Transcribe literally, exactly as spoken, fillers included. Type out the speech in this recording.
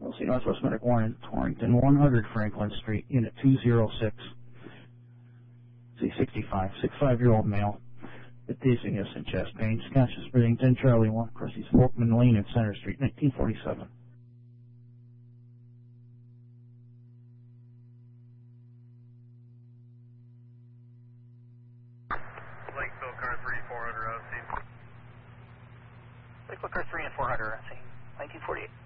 L C Northwest Medic one, Torrington, one hundred Franklin Street, Unit two oh six. C sixty-five, sixty-five-year-old male, with dizziness and chest pain, conscious breathing, ten Charlie one, Cressey's Folkman Lane at Center Street, nineteen forty-seven. Lakeville car three, four hundred, I was seen. Lakeville car three and four hundred, I was seen. nineteen forty-eight.